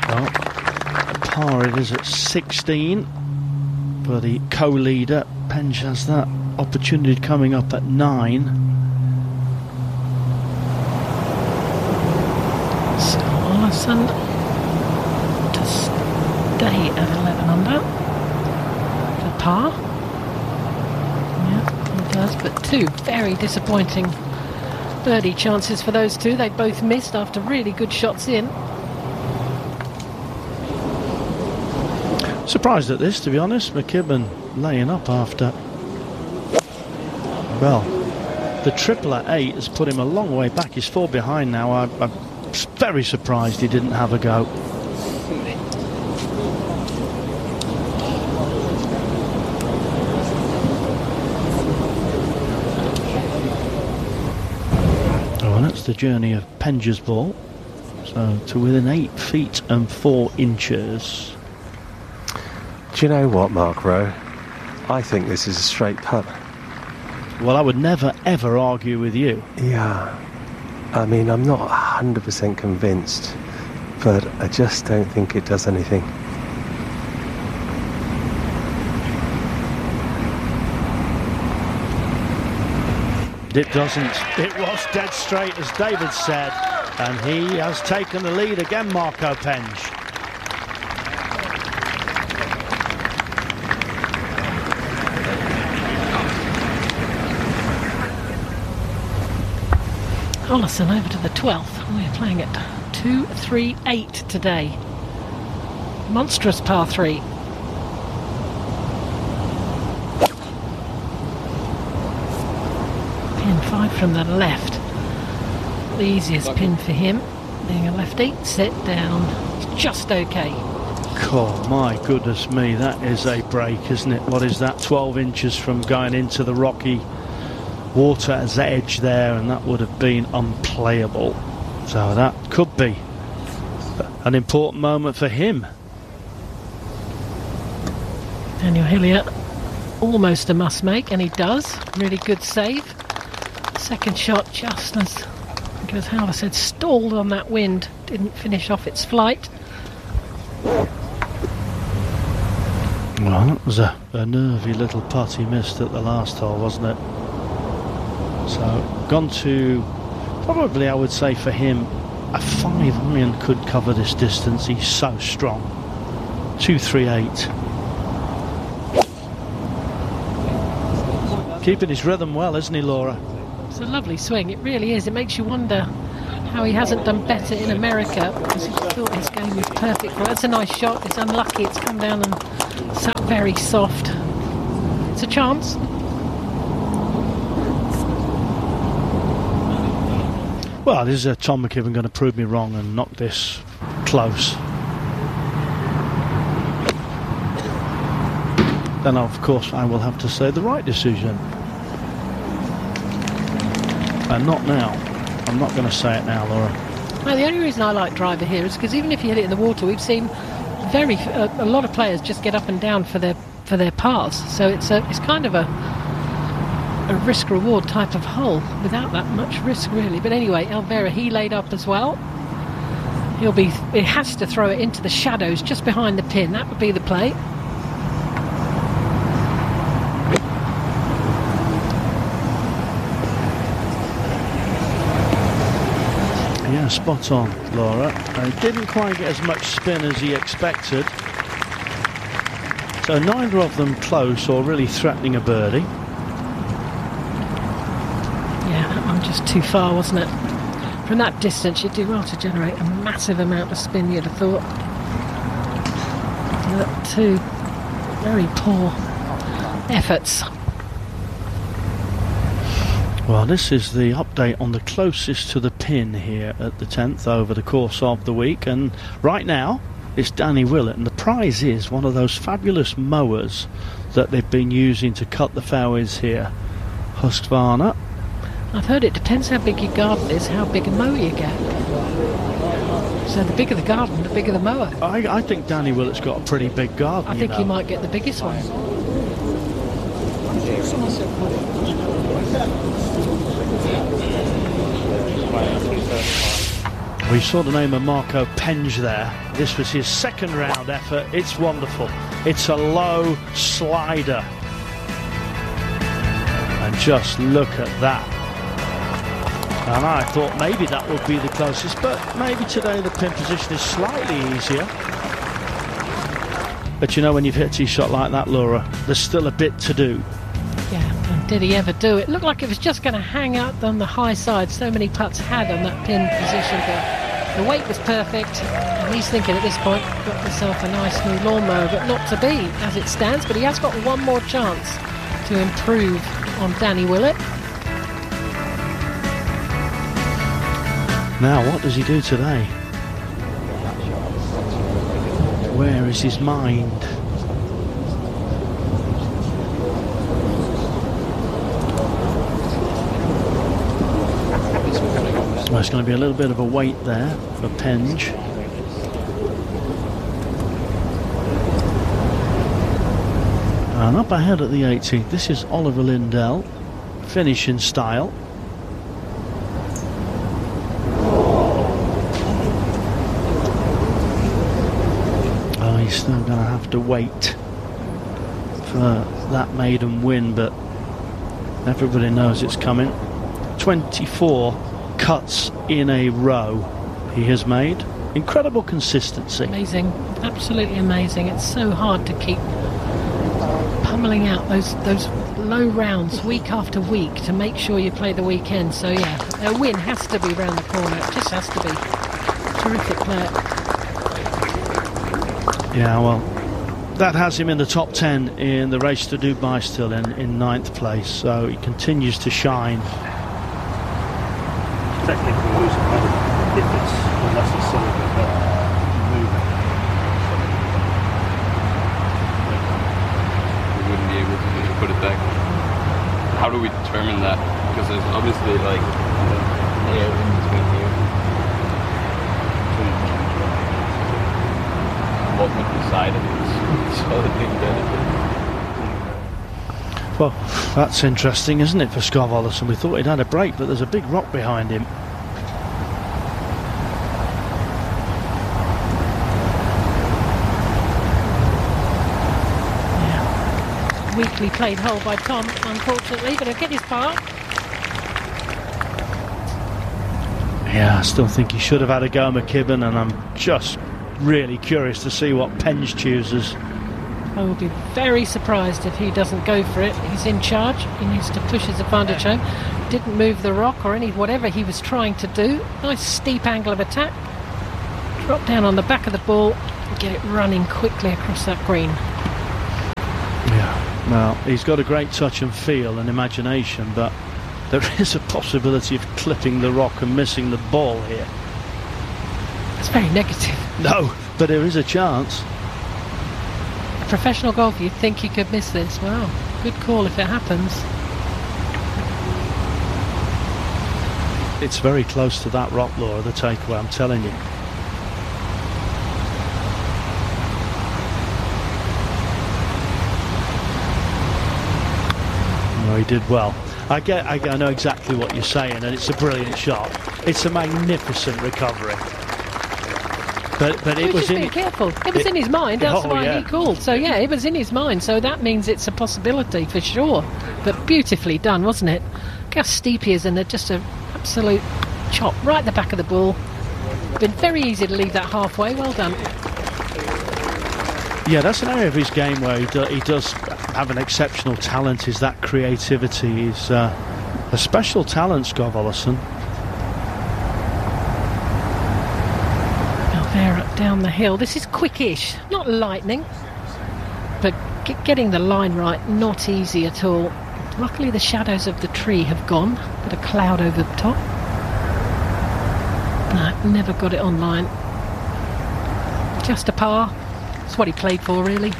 Well, par it is at 16 for the co-leader. Penge has that opportunity coming up at 9. So Olesen to stay at 11 under for par. Yeah, he does, but 2 very disappointing birdie chances for those 2. They both missed after really good shots in. Surprised at this, to be honest. McKibben laying up after. Well, the triple at 8 has put him a long way back. He's 4 behind now. I'm very surprised he didn't have a go. Oh, that's the journey of Penge's ball. So to within 8 feet and 4 inches. Do you know what, Mark Rowe? I think this is a straight putt. Well, I would never, ever argue with you. Yeah. I mean, I'm not 100% convinced, but I just don't think it does anything. It doesn't. It was dead straight, as David said, and he has taken the lead again, Marco Penge. Olesen over to the 12th. We're playing at 2-3-8 today. Monstrous par 3. Pin 5 from the left. The easiest pin for him, being a lefty. Set down. It's just okay. Oh my goodness me, that is a break, isn't it? What is that? 12 inches from going into the rocky water's edge there, and that would have been unplayable. So that could be an important moment for him. Daniel Hillier, almost a must make, and he does. Really good save. Second shot just as Howler said, stalled on that wind, didn't finish off its flight. Well, that was a nervy little putt he missed at the last hole, wasn't it? So, gone to, probably I would say for him, a 5 iron could cover this distance. He's so strong. 2-3-8. Keeping his rhythm well, isn't he, Laura? It's a lovely swing, it really is. It makes you wonder how he hasn't done better in America, because he thought his game was perfect. Well, that's a nice shot. It's unlucky it's come down and sat very soft. It's a chance. Well, this is Tom McKibben going to prove me wrong and knock this close. Then, of course, I will have to say the right decision. And not now. I'm not going to say it now, Laura. No, the only reason I like driver here is because even if you hit it in the water, we've seen a lot of players just get up and down for their pars. So it's kind of a risk-reward type of hole without that much risk, really. But anyway, Elvera, he laid up as well. He has to throw it into the shadows just behind the pin. That would be the play. Yeah, spot on, Laura. He didn't quite get as much spin as he expected. So neither of them close or really threatening a birdie. Yeah, that one just too far, wasn't it? From that distance, you'd do well to generate a massive amount of spin, you'd have thought. But 2 very poor efforts. Well, this is the update on the closest to the pin here at the 10th over the course of the week. And right now, it's Danny Willett. And the prize is one of those fabulous mowers that they've been using to cut the fairways here. Husqvarna. I've heard it depends how big your garden is, how big a mower you get. So the bigger the garden, the bigger the mower. I think Danny Willett's got a pretty big garden. I think he might get the biggest one. We saw the name of Marco Penge there. This was his second round effort. It's wonderful. It's a low slider. And just look at that. And I thought maybe that would be the closest, but maybe today the pin position is slightly easier. But you know, when you've hit a tee shot like that, Laura, there's still a bit to do. Yeah, and did he ever do it? Looked like it was just going to hang up on the high side. So many putts had on that pin position, but the weight was perfect. And he's thinking at this point, got himself a nice new lawnmower, but not to be as it stands. But he has got one more chance to improve on Danny Willett. Now, what does he do today? Where is his mind? Well, it's going to be a little bit of a wait there for Penge. And up ahead at the 18th, this is Oliver Lindell, finishing style. He's still going to have to wait for that maiden win, but everybody knows it's coming. 24 cuts in a row he has made. Incredible consistency. Amazing, absolutely amazing. It's so hard to keep pummeling out those low rounds week after week to make sure you play the weekend. So yeah, a win has to be round the corner. It just has to be. Terrific player. Yeah, well, that has him in the top 10 in the race to Dubai, still in 9th place, so he continues to shine. Technically, lose a kind of difference unless it's sort of moving. We wouldn't be able to put it back. How do we determine that? Because there's obviously like air in between here. What would decide if it's solid thing better? Well, that's interesting, isn't it, for Scott Ollison? We thought he'd had a break, but there's a big rock behind him. Yeah. Weakly played hole by Tom, unfortunately, but he'll get his par. Yeah, I still think he should have had a go at McKibben, and I'm just really curious to see what Penge chooses. I will be very surprised if he doesn't go for it. He's in charge. He needs to push his advantage home. Didn't move the rock or whatever he was trying to do. Nice steep angle of attack. Drop down on the back of the ball and get it running quickly across that green. Yeah, well, he's got a great touch and feel and imagination, but there is a possibility of clipping the rock and missing the ball here. It's very negative. No, but there is a chance. A professional golfer, you'd think he could miss this. Wow, good call if it happens. It's very close to that rock, Laura, the takeaway, I'm telling you. No, he did well. I know exactly what you're saying, and it's a brilliant shot. It's a magnificent recovery. But it was in. Be careful. It was in his mind. That's why he called. So yeah, it was in his mind. So that means it's a possibility for sure. But beautifully done, wasn't it? Look how steep he is, and just an absolute chop right at the back of the ball. Been very easy to leave that halfway. Well done. Yeah, that's an area of his game where he does have an exceptional talent. Is that creativity? He's a special talent, Scott Ollison. There up down the hill. This is quickish, not lightning, but getting the line right, not easy at all. Luckily the shadows of the tree have gone. Bit of cloud over the top. No, never got it on line. Just a par. That's what he played for, really.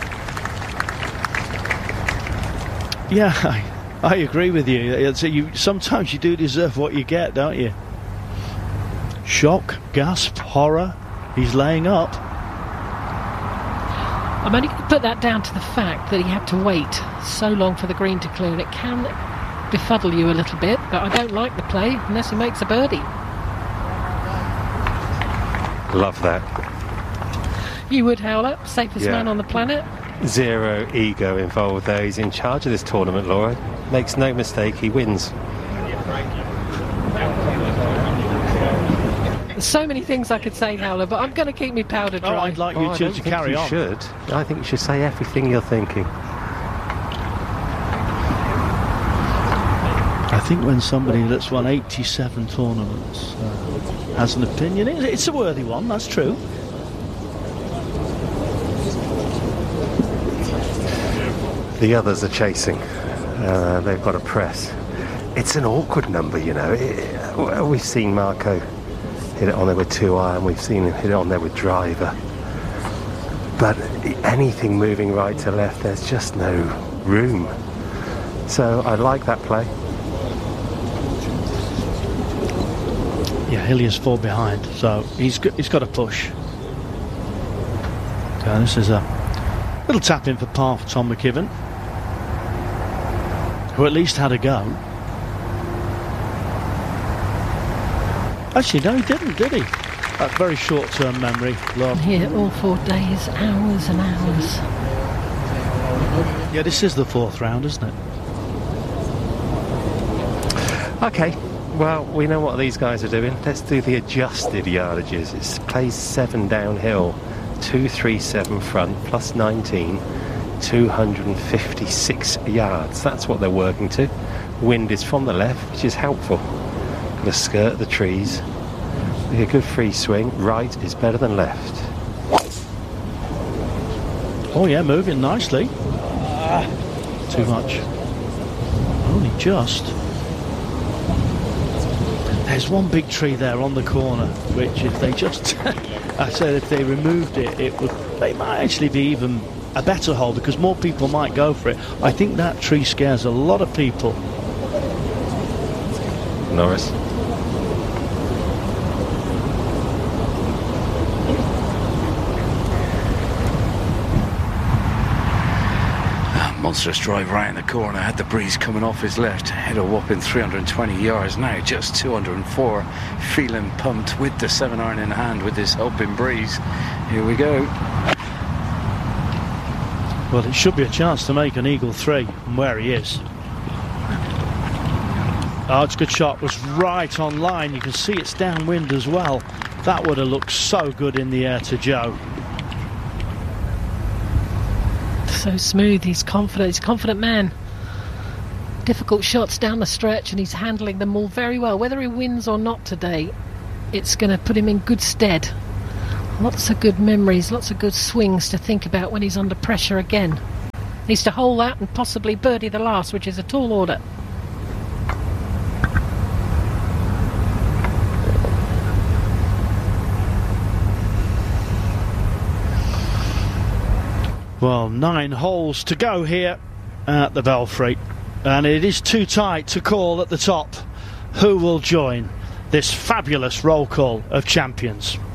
Yeah, I agree with you. Sometimes you do deserve what you get, don't you? Shock, gasp, horror. He's laying up. I'm only going to put that down to the fact that he had to wait so long for the green to clear, and it can befuddle you a little bit, but I don't like the play unless he makes a birdie. Love that. You would, Howler. Safest Yeah. man on the planet. Zero ego involved there. He's in charge of this tournament, Laura. Makes no mistake, he wins. There's so many things I could say, Howler, but I'm going to keep me powder dry. Oh, I'd like you I to don't think carry you on. should. I think you should say everything you're thinking. I think when somebody that's won 87 tournaments has an opinion, it's a worthy one, that's true. The others are chasing. They've got to press. It's an awkward number, you know. We've seen Marco hit it on there with 2-iron. We've seen him hit it on there with driver. But anything moving right to left, there's just no room. So I like that play. Yeah, Hilliard's 4 behind, so he's got to push. Okay, this is a little tap in for par for Tom McKibben, who at least had a go. Actually, no, he didn't, did he? That very short-term memory, love. Here all 4 days, hours and hours. Yeah, this is the 4th round, isn't it? Okay, well, we know what these guys are doing. Let's do the adjusted yardages. It plays 7 downhill, 237 front, plus 19, 256 yards. That's what they're working to. Wind is from the left, which is helpful. Going to skirt the trees. Be a good free swing. Right is better than left. Oh yeah, moving nicely. Too much. Only just. There's one big tree there on the corner, which if they just, I said if they removed it, they might actually be even a better hole because more people might go for it. I think that tree scares a lot of people. Norris. Monstrous drive right in the corner, had the breeze coming off his left, hit a whopping 320 yards, now just 204, feeling pumped with the 7-iron in hand with this helping breeze. Here we go. Well, it should be a chance to make an eagle 3 from where he is. Oh, it's a good shot, was right on line. You can see it's downwind as well. That would have looked so good in the air to Joe. So smooth, he's confident, he's a confident man. Difficult shots down the stretch and he's handling them all very well. Whether he wins or not today, it's going to put him in good stead. Lots of good memories, lots of good swings to think about when he's under pressure again. Needs to hold that and possibly birdie the last, which is a tall order. Well, 9 holes to go here at the Belfry, and it is too tight to call at the top who will join this fabulous roll call of champions.